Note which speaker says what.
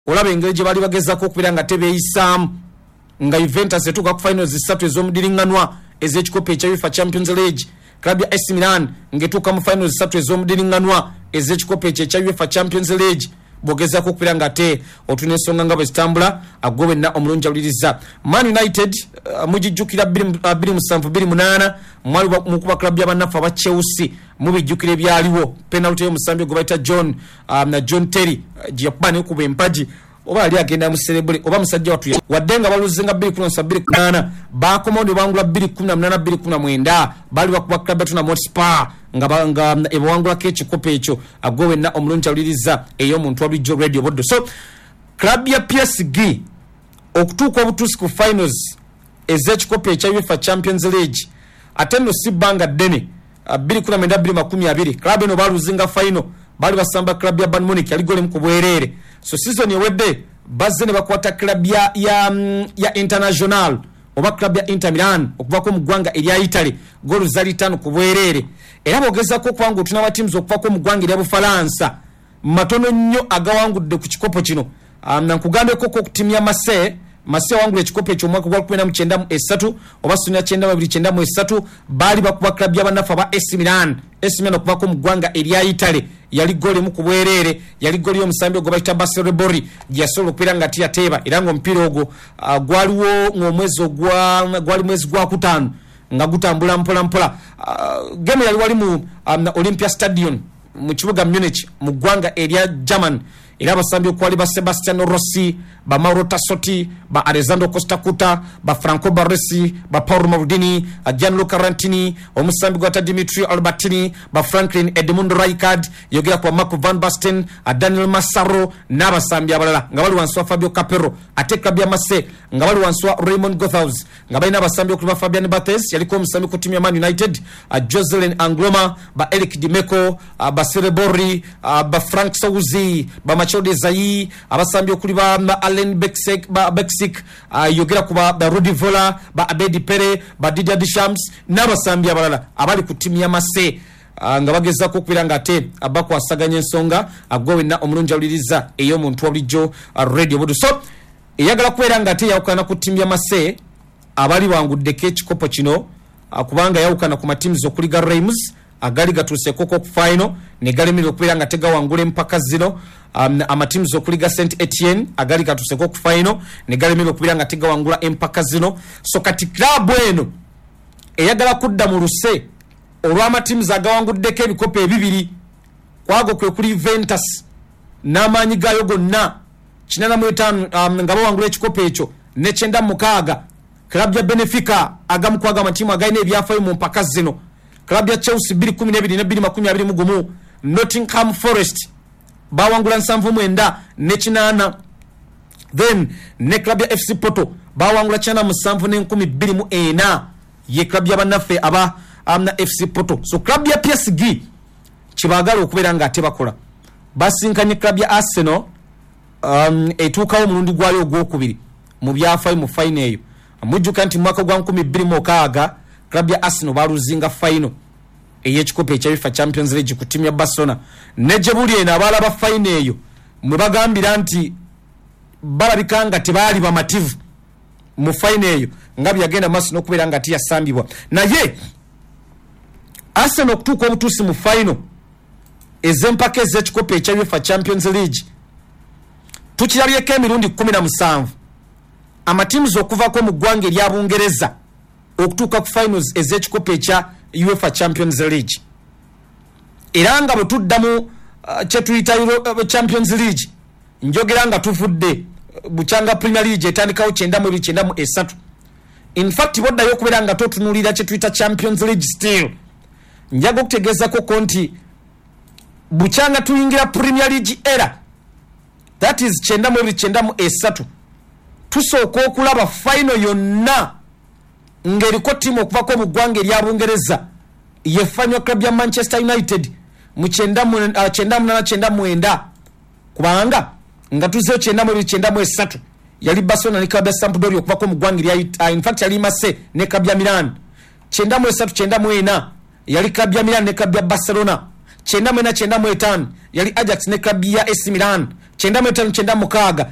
Speaker 1: olabe engeri gye bali bagezako okubira nga tebeeyisaamu nga Juventus etuuka ku finals 3 ez'omudiringanwa ez'ekikopo ekya UEFA Champions League. Club ya AC Milan ngetuuka mu finals 3 ez'omudiringanwa ez'ekikopo ekya UEFA Champions League. Bogezako okubira nga ate otuna ensonga nga bwe zitambula aggobe na omulungi awuliriza. Man United mugijjukira 27-28 mwali mu kuba club y'abannafu aba Chelsea mubijjukira ebyaliwo penalty y'omusambi gwe bayita John Terry gye yakuba n'ekuba empagi oba ali agenda mu celebrate oba musajja watu wadde nga baluzenga 2-28 bakomondi bangula 2-18-2-19 bali bakuba club ya Tottenham Hotspur nga ebawangula k'ekikopo ekyo aggowe na omulungi awuliriza ey'omuntu wabulijjo radio boddo. So club ya PSG okutuuka obutuusi ku finals ez'ekikopo ekya UEFA Champions League ate nno si bbanga ddene 2019-2020 club eno baluzinga final bali basamba club ya Bayern Munich yali gole mu kubwerere. So season ewedde bazze ne bakwata club ya International oba club ya Inter Milan okuvako mu ggwanga erya Italy golu zali 5 ku bwerere. Era bogezako okubanga otuna ba teams okuvako mu ggwanga erya Bufalansa matono nnyo agawangudde ku kikopo kino. Nankugambeko ko kutimya Marseille wangula ekikopo ekyo omwaka gwa 1993 oba 1993 bali bakuba club y'abannafu aba AC Milan okuvako mu ggwanga erya Italy yali gole mu kubwerere yali gole y'omusambi ogwo bayita Basilebori yasobola okubeera nga tiyateeba era ng'omupiira ogwo gwaliwo gwali mwezi gwa kutaano nga gutambula mpola game yali wali mu Olympia Stadium mu kibuga Munich mu ggwanga erya German. Era abasambi okwali ba Sebastiano Rossi, ba Mauro Tassotti, ba Alessandro Costa Curta, ba Franco Baresi, ba Paolo Maldini, Gianluca Rantini, omusambi gwata Dimitri Albertini, ba Franklin Edmundo Rijkaard, yogera kwa Marco van Basten, Daniel Massaro n'abasambi abalala nga bali wansi wa Fabio Capello. Ate club ya Marseille nga bali wansi wa Raymond Gothaus nga balina abasambi okuva Fabian Barthez yaliko omusambi ku timu ya Man United, Jocelyn Angloma, ba Eric Dimeco, ba Cerebori, ba Frank Souzi, ba Machode Zayi, abasambi okuli ba Alain Bexic, yogera kuba ba Rudi Vola, ba Abedi Pere, ba Didier Deschamps n'abasambi abalala abali ku timu ya Marseille nga bagezako okubira nga ate abakwasaganya ensonga aggowe na omulungi awuliriza ey'omuntu wabulijjo radio bodu. So eyagala kubeera nga ate yawukana ku timu ya Marseille abali banguddeko ekikopo kino kubanga yawukana ku matims okuli ga Reims agali gatuuseko ku final ne galemerera okubeera nga tegawangula empaka zino. Amatims okuli ga Saint Etienne agali gatuuseko ku final ne galemerera okubeera nga tegawangula empaka zino. So kati club eno eyagala kudda mu luse olw'amatims agawanguddeko ebikopo ebibiri kwago kwe kuli Juventus n'amaanyi gaayo gonna 85 nga bawangula ekikopo ekyo ne 96 club ya Benfica agamu kwaga amatimu agalina ebyafaayo mu mpaka zino. Club ya Chelsea 2012 ne 2021 Nottingham Forest bawangula 79 ne 8. Then ne club ya FC Porto bawangula 97 ne 24 ye club ya bannaffe aba FC Porto. So club ya PSG kibagala okubeera nga ate bakola basinkanye club ya Arsenal etuukawo omulundi gwayo ogwokubiri mu byafaayo mu final eyo. Mujjuka nti mwaka gwa 2006 club ya Arsenal baluzinga final ey'ekikopo ekya UEFA Champions League ku timu ya Barcelona ne gye buli eno abalaba final eyo mwe bagambira nti balabika nga tebaali bamativu mu final eyo nga byagenda maaso n'okubeera nga tiyasambibwa. Naye Arsenal okutuuka obutuusi mu final ez'empaka ez'ekikopo ekya UEFA Champions League tukirabyeko emirundi 17 amatims okuvako mu ggwanga erya Bungereza okutuuka ku finals ez'ekikopo ekya UEFA Champions League. Era nga bwe tuddamu kyetuyita Champions League njogera nga tuvudde bukyanga Premier League etandikawo 9-93. In fact boddayo okubeera nga totunuulira kyetuyita Champions League still njaga okutegeezako ko nti bukyanga tuyingira Premier League era that is 9-93 tusooka okulaba final yonna ng'eriko timu okuvako mu ggwanga erya Bungereza yefanywa club ya Manchester United mu 98-99 kubanga nga tuzeyo 9-93 yali Barcelona ne club ya Sampdoria okuvako mu ggwanga erya in fact yali Marseille ne club ya Milan 93-94 yali club ya Milan ne club ya Barcelona 94-95 yali Ajax ne club ya AC Milan 95-96